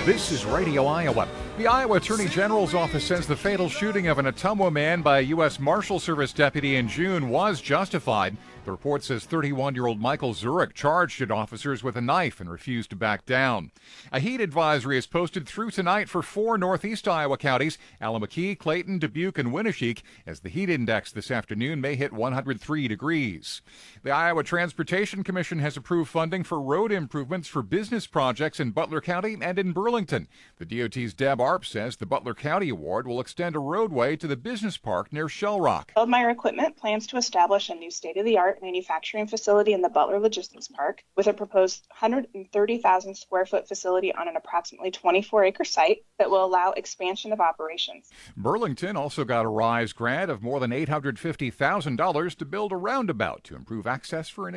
This is Radio Iowa. The Iowa Attorney General's office says the fatal shooting of an Ottumwa man by a U.S. Marshal Service deputy in June was justified. The report says 31-year-old Michael Zurich charged at officers with a knife and refused to back down. A heat advisory is posted through tonight for 4 northeast Iowa counties, Allamakee, Clayton, Dubuque, and Winneshiek, as the heat index this afternoon may hit 103 degrees. The Iowa Transportation Commission has approved funding for road improvements for business projects in Butler County and in Burlington. The DOT's Deb Arp says the Butler County Award will extend a roadway to the business park near Shell Rock. Feldmeyer Equipment plans to establish a new state-of-the-art manufacturing facility in the Butler Logistics Park with a proposed 130,000 square foot facility on an approximately 24-acre site that will allow expansion of operations. Burlington also got a RISE grant of more than $850,000 to build a roundabout to improve access for an